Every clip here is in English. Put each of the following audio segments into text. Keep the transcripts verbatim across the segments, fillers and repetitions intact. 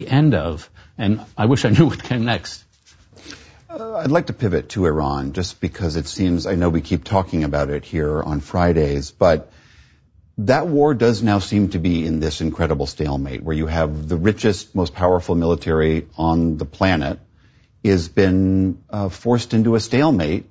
end of, and I wish I knew what came next. Uh, I'd like to pivot to Iran, just because it seems, I know we keep talking about it here on Fridays, but that war does now seem to be in this incredible stalemate, where you have the richest, most powerful military on the planet is been uh, forced into a stalemate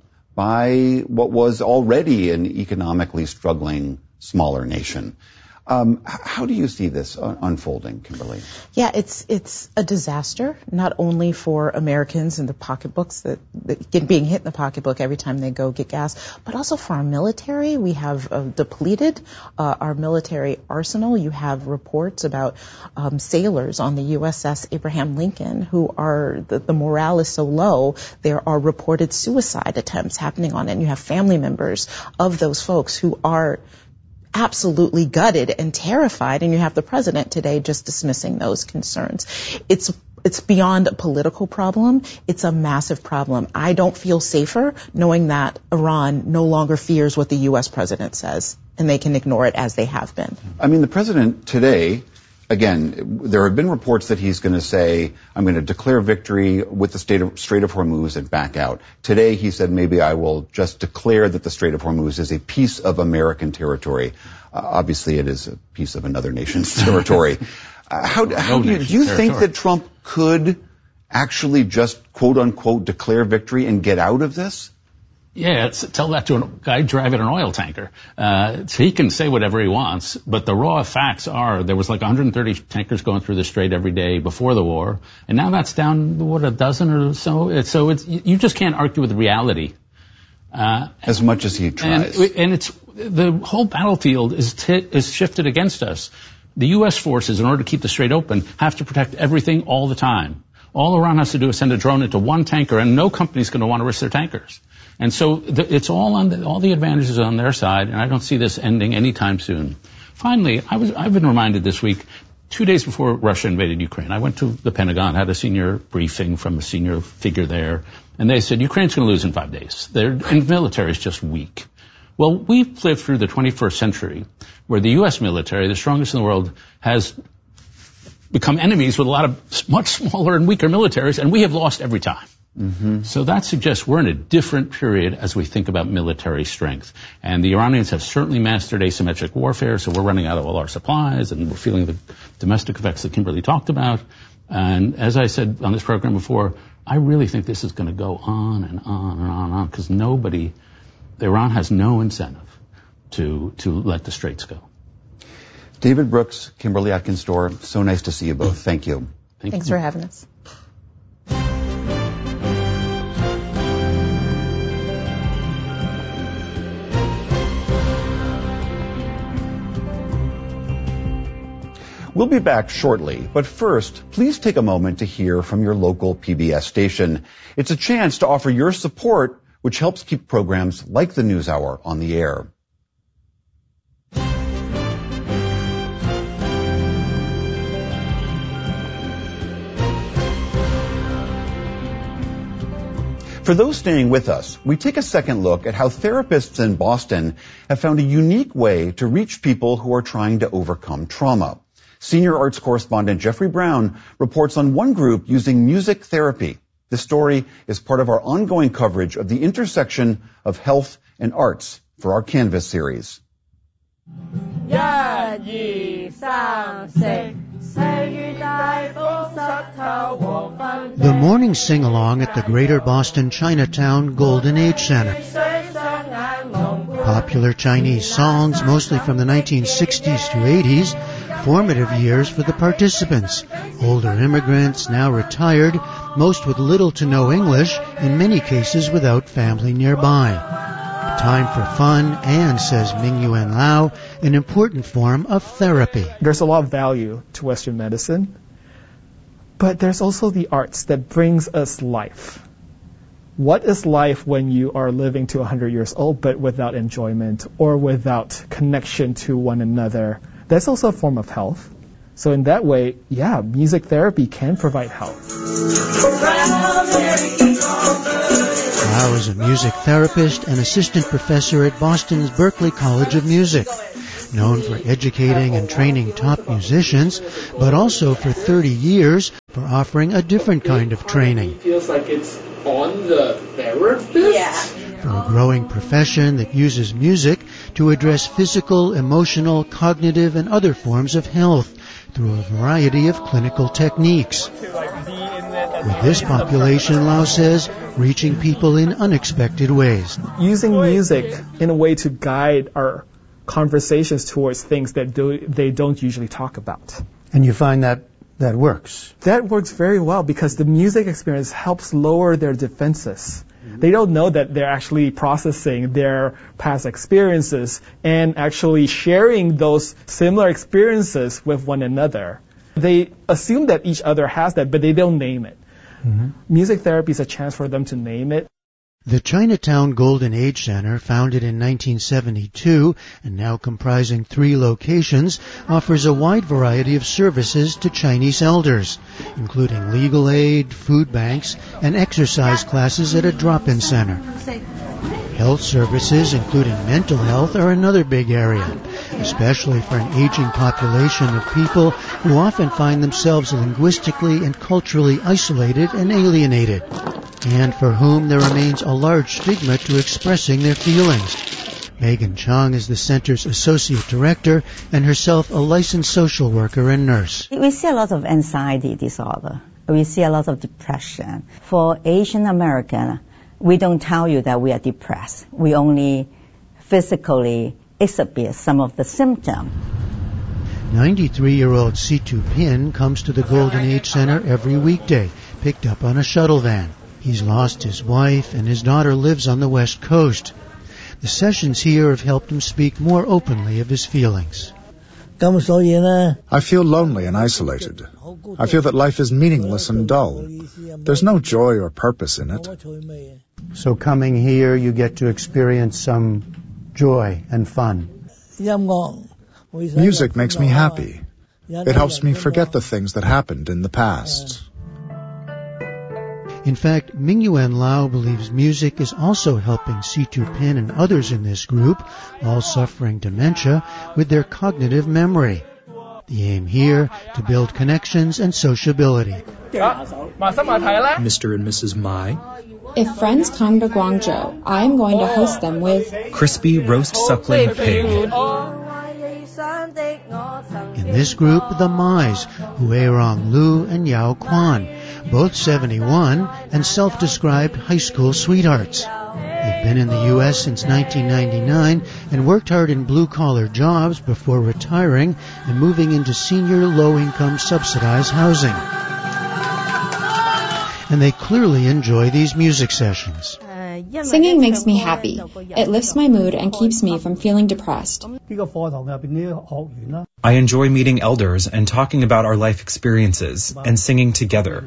by what was already an economically struggling smaller nation. Um, how do you see this unfolding, Kimberly? Yeah, it's it's a disaster, not only for Americans and the pocketbooks that, that get being hit in the pocketbook every time they go get gas, but also for our military. We have uh, depleted uh, our military arsenal. You have reports about um, sailors on the U S S Abraham Lincoln who are, the, the morale is so low, there are reported suicide attempts happening on it. And you have family members of those folks who are absolutely gutted and terrified, and you have the president today just dismissing those concerns. It's it's beyond a political problem. It's a massive problem. I don't feel safer knowing that Iran no longer fears what the U S president says, and they can ignore it as they have been. I mean, the president today, again, there have been reports that he's going to say, I'm going to declare victory with the state of, Strait of Hormuz and back out. Today he said, maybe I will just declare that the Strait of Hormuz is a piece of American territory. Uh, obviously it is a piece of another nation's territory. Uh, how how no do you, do you think that Trump could actually just, quote unquote, declare victory and get out of this? Yeah, it's, tell that to a guy driving an oil tanker. Uh, so he can say whatever he wants, but the raw facts are there was like one hundred thirty tankers going through the strait every day before the war, and now that's down, what, a dozen or so? It's, so it's, you just can't argue with reality. Uh, as much as he tries. And, and it's, the whole battlefield is, t- is shifted against us. The U S forces, in order to keep the strait open, have to protect everything all the time. All Iran has to do is send a drone into one tanker, and no company's going to want to risk their tankers. And so the, it's all on the, all the advantages on their side, and I don't see this ending anytime soon. Finally, I was, I've been reminded this week, two days before Russia invaded Ukraine, I went to the Pentagon, had a senior briefing from a senior figure there, and they said, Ukraine's going to lose in five days. Their and the military is just weak. Well, we've lived through the twenty-first century where the U S military, the strongest in the world, has become enemies with a lot of much smaller and weaker militaries, and we have lost every time. Mm-hmm. So that suggests we're in a different period as we think about military strength. And the Iranians have certainly mastered asymmetric warfare, so we're running out of all our supplies, and we're feeling the domestic effects that Kimberly talked about. And as I said on this program before, I really think this is going to go on and on and on and on, because nobody, Iran has no incentive to to let the straits go. David Brooks, Kimberly Atkins-Storr, so nice to see you both. Thank you. Thank Thanks you. for having us. We'll be back shortly, but first, please take a moment to hear from your local P B S station. It's a chance to offer your support, which helps keep programs like the NewsHour on the air. For those staying with us, we take a second look at how therapists in Boston have found a unique way to reach people who are trying to overcome trauma. Senior arts correspondent Jeffrey Brown reports on one group using music therapy. This story is part of our ongoing coverage of the intersection of health and arts for our Canvas series. The morning sing-along at the Greater Boston Chinatown Golden Age Center. Popular Chinese songs, mostly from the nineteen sixties to eighties, formative years for the participants. Older immigrants, now retired, most with little to no English, in many cases without family nearby. Time for fun and, says Mingyuan Lau, an important form of therapy. There's a lot of value to Western medicine, but there's also the arts that brings us life. What is life when you are living to one hundred years old but without enjoyment or without connection to one another? That's also a form of health. So in that way, yeah, music therapy can provide health. Lau is a music therapist and assistant professor at Boston's Berklee College of Music. known for educating and training top musicians, but also for thirty years for offering a different kind of training. Feels like it's on the therapist? Yeah. For a growing profession that uses music to address physical, emotional, cognitive, and other forms of health through a variety of clinical techniques. With this population, Lau says, reaching people in unexpected ways. Using music in a way to guide our conversations towards things that do, they don't usually talk about. And you find that that works? That works very well because the music experience helps lower their defenses. They don't know that they're actually processing their past experiences and actually sharing those similar experiences with one another. They assume that each other has that, but they don't name it. Mm-hmm. Music therapy is a chance for them to name it. The Chinatown Golden Age Center, founded in nineteen seventy-two and now comprising three locations, offers a wide variety of services to Chinese elders, including legal aid, food banks, and exercise classes at a drop-in center. Health services, including mental health, are another big area, especially for an aging population of people who often find themselves linguistically and culturally isolated and alienated, and for whom there remains a large stigma to expressing their feelings. Megan Chong is the center's associate director and herself a licensed social worker and nurse. We see a lot of anxiety disorder. We see a lot of depression. For Asian American, we don't tell you that we are depressed. We only physically exhibit some of the symptoms. ninety-three-year-old Situ Pin comes to the Golden Age Center every weekday, picked up on a shuttle van. He's lost his wife, and his daughter lives on the West Coast. The sessions here have helped him speak more openly of his feelings. I feel lonely and isolated. I feel that life is meaningless and dull. There's no joy or purpose in it. So coming here, you get to experience some joy and fun. Music makes me happy. It helps me forget the things that happened in the past. In fact, Mingyuan Lau believes music is also helping Situ Pin and others in this group, all suffering dementia, with their cognitive memory. The aim here, to build connections and sociability. Mister and Missus Mai. If friends come to Guangzhou, I am going to host them with crispy roast suckling pig. In this group, the Mais, Huirong Lu and Yao Quan, both seventy-one and self-described high school sweethearts. They've been in the U S since nineteen ninety-nine and worked hard in blue-collar jobs before retiring and moving into senior low-income subsidized housing. And they clearly enjoy these music sessions. Singing makes me happy. It lifts my mood and keeps me from feeling depressed. I enjoy meeting elders and talking about our life experiences and singing together.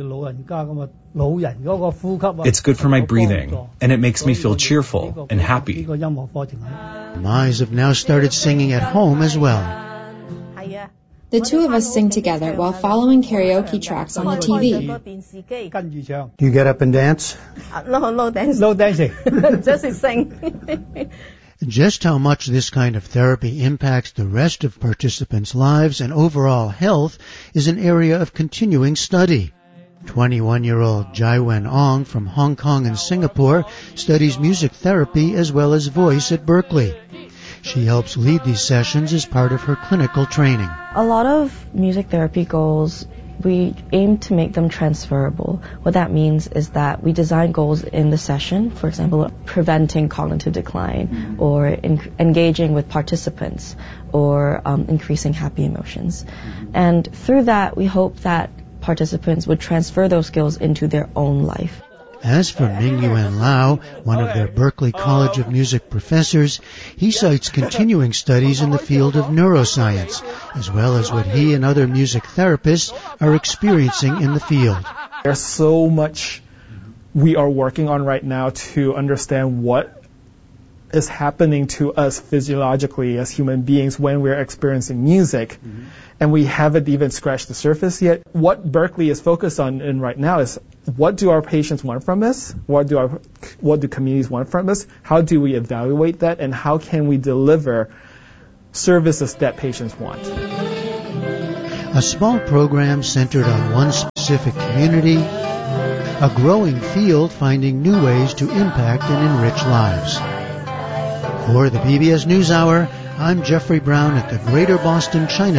It's good for my breathing, and it makes me feel cheerful and happy. Mais have now started singing at home as well. The two of us sing together while following karaoke tracks on the T V. Do you get up and dance? No, no dancing. No dancing. Just sing. Just how much this kind of therapy impacts the rest of participants' lives and overall health is an area of continuing study. twenty-one-year-old Jai Wen Ong from Hong Kong and Singapore studies music therapy as well as voice at Berkeley. She helps lead these sessions as part of her clinical training. A lot of music therapy goals, we aim to make them transferable. What that means is that we design goals in the session, for example, preventing cognitive decline, mm-hmm. or in, engaging with participants, or um, increasing happy emotions. Mm-hmm. And through that, we hope that participants would transfer those skills into their own life. As for Mingyuan Lau, one of their Berkeley College of Music professors, he cites continuing studies in the field of neuroscience, as well as what he and other music therapists are experiencing in the field. There's so much we are working on right now to understand what is happening to us physiologically as human beings when we're experiencing music. Mm-hmm. And we haven't even scratched the surface yet. What Berkeley is focused on in right now is what do our patients want from us? What do our what do communities want from us? How do we evaluate that? And how can we deliver services that patients want. A small program centered on one specific community, a growing field finding new ways to impact and enrich lives. For the P B S NewsHour, I'm Jeffrey Brown at the Greater Boston China